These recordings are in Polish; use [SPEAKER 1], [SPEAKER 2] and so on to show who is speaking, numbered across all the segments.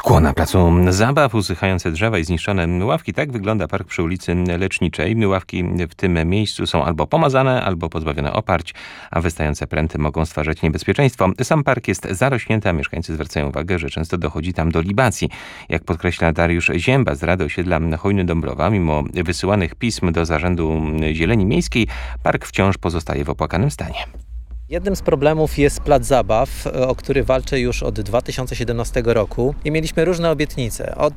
[SPEAKER 1] Mgło na placu zabaw, usychające drzewa i zniszczone ławki. Tak wygląda park przy ulicy Leczniczej. Ławki w tym miejscu są albo pomazane, albo pozbawione oparć, a wystające pręty mogą stwarzać niebezpieczeństwo. Sam park jest zarośnięty, a mieszkańcy zwracają uwagę, że często dochodzi tam do libacji. Jak podkreśla Dariusz Zięba z Rady Osiedla Hojny Dąbrowa, mimo wysyłanych pism do Zarządu Zieleni Miejskiej, park wciąż pozostaje w opłakanym stanie.
[SPEAKER 2] Jednym z problemów jest plac zabaw, o który walczę już od 2017 roku i mieliśmy różne obietnice, od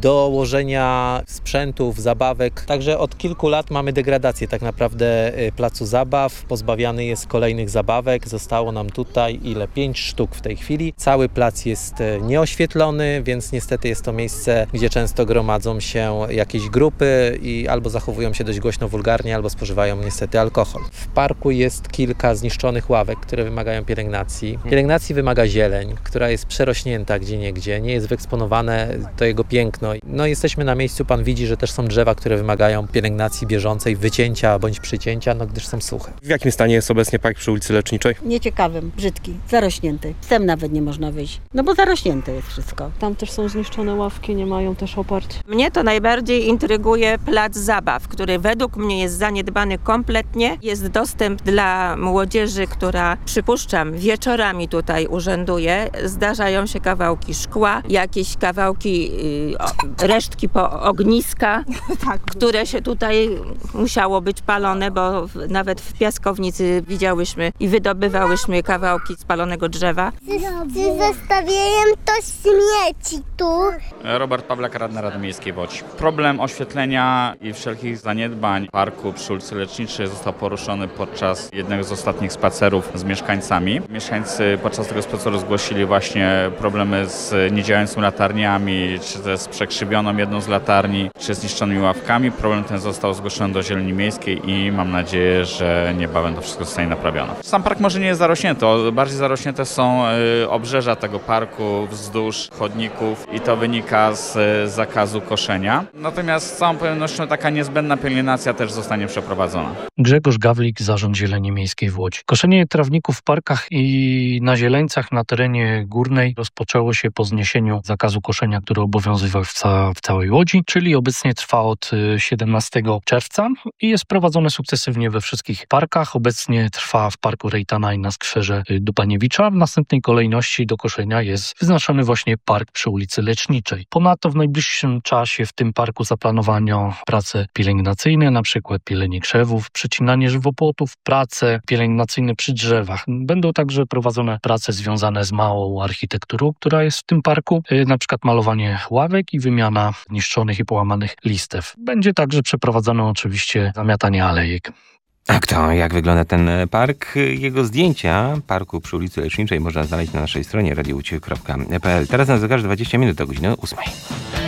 [SPEAKER 2] dołożenia sprzętów, zabawek, także od kilku lat mamy degradację tak naprawdę placu zabaw, pozbawiany jest kolejnych zabawek, zostało nam tutaj 5 sztuk w tej chwili. Cały plac jest nieoświetlony, więc niestety jest to miejsce, gdzie często gromadzą się jakieś grupy i albo zachowują się dość głośno, wulgarnie, albo spożywają niestety alkohol. W parku jest kilka zniszczonych ławek, które wymagają pielęgnacji. Pielęgnacji wymaga zieleń, która jest przerośnięta gdzieniegdzie, nie jest wyeksponowane to jego piękno. No jesteśmy na miejscu, pan widzi, że też są drzewa, które wymagają pielęgnacji bieżącej, wycięcia bądź przycięcia, gdyż są suche.
[SPEAKER 3] W jakim stanie jest obecnie park przy ulicy Leczniczej?
[SPEAKER 4] Nieciekawym, brzydki, zarośnięty. Sem nawet nie można wyjść, bo zarośnięte jest wszystko.
[SPEAKER 5] Tam też są zniszczone ławki, nie mają też oparć.
[SPEAKER 6] Mnie to najbardziej intryguje plac zabaw, który według mnie jest zaniedbany kompletnie. Jest dostęp dla młodzieży, która, przypuszczam, wieczorami tutaj urzęduje. Zdarzają się kawałki szkła, jakieś kawałki, resztki po ogniska, które się tutaj musiało być palone, bo nawet w piaskownicy widziałyśmy i wydobywałyśmy kawałki spalonego drzewa.
[SPEAKER 7] Zostawiają to śmieci tu.
[SPEAKER 8] Robert Pawlak, radny Rady Miejskiej w Łodzi. Problem oświetlenia i wszelkich zaniedbań parku przy ulicy Leczniczej został poruszony podczas jednego z ostatnich spacerów z mieszkańcami. Mieszkańcy podczas tego spaceru zgłosili właśnie problemy z niedziałającymi latarniami, czy też z przekrzywioną jedną z latarni, czy zniszczonymi ławkami. Problem ten został zgłoszony do Zieleni Miejskiej i mam nadzieję, że niebawem to wszystko zostanie naprawione. Sam park może nie jest zarośnięty, bardziej zarośnięte są obrzeża tego parku wzdłuż chodników i to wynika z zakazu koszenia. Natomiast z całą pewnością taka niezbędna pielęgnacja też zostanie przeprowadzona.
[SPEAKER 9] Grzegorz Gawlik, Zarząd Zieleni Miejskiej w Łodzi. Koszenie trawników w parkach i na zieleńcach na terenie górnej rozpoczęło się po zniesieniu zakazu koszenia, który obowiązywał w całej Łodzi, czyli obecnie trwa od 17 czerwca i jest prowadzone sukcesywnie we wszystkich parkach. Obecnie trwa w parku Rejtana i na skwerze Dupaniewicza. W następnej kolejności do koszenia jest wyznaczony właśnie park przy ulicy Leczniczej. Ponadto w najbliższym czasie w tym parku zaplanowano prace pielęgnacyjne, na przykład pielenie krzewów, przecinanie żywopłotów, prace pielęgnacyjne przy drzewach. Będą także prowadzone prace związane z małą architekturą, która jest w tym parku, na przykład malowanie ławek i wymiana niszczonych i połamanych listew. Będzie także przeprowadzone oczywiście zamiatanie alejek.
[SPEAKER 1] A jak wygląda ten park? Jego zdjęcia parku przy ulicy Leczniczej można znaleźć na naszej stronie radiouciek.pl. Teraz na zegarze 20 minut do godziny 8.